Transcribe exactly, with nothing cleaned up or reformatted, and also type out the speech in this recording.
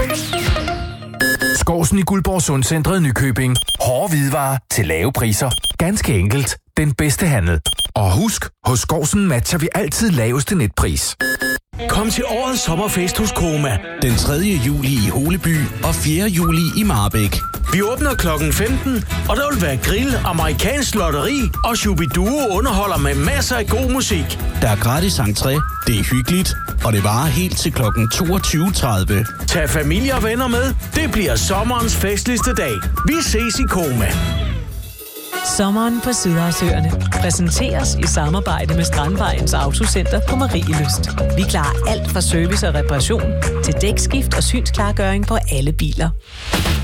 Skovsen i Guldborg Sundcentret Nykøbing. Hårde hvidevarer til lave priser. Ganske enkelt. Den bedste handel. Og husk, hos Skovsen matcher vi altid laveste netpris. Kom til årets sommerfest hos Koma. Den tredje juli i Holeby og fjerde juli i Marbæk. Vi åbner klokken femten, og der vil være grill, amerikansk lotteri og Shubiduo underholder med masser af god musik. Der er gratis entré, det er hyggeligt, og det varer helt til klokken toogtyve tredive. Tag familie og venner med. Det bliver sommerens festligste dag. Vi ses i Koma. Sommeren på Sydhavsøerne præsenteres i samarbejde med Strandvejens Autocenter på Marielyst. Vi klarer alt fra service og reparation til dækskift og synsklargøring på alle biler.